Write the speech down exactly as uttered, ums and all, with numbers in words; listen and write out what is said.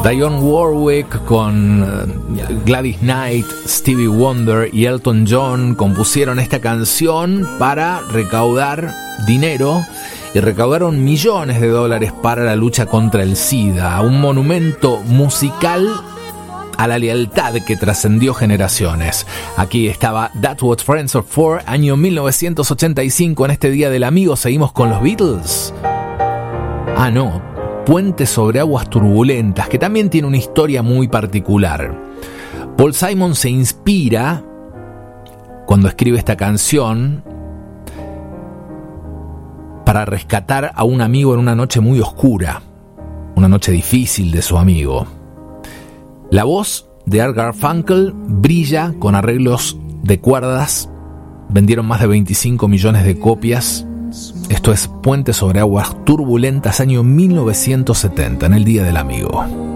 Dionne Warwick con Gladys Knight, Stevie Wonder y Elton John compusieron esta canción para recaudar dinero y recaudaron millones de dólares para la lucha contra el SIDA, un monumento musical a la lealtad que trascendió generaciones. Aquí estaba That's What Friends Are For, año mil novecientos ochenta y cinco. En este Día del Amigo seguimos con los Beatles. Ah, no. Puente sobre aguas turbulentas, que también tiene una historia muy particular. Paul Simon se inspira cuando escribe esta canción para rescatar a un amigo en una noche muy oscura, una noche difícil de su amigo. La voz de Art Garfunkel brilla con arreglos de cuerdas. Vendieron más de veinticinco millones de copias. Esto es Puente sobre aguas turbulentas, año mil novecientos setenta, en el Día del Amigo.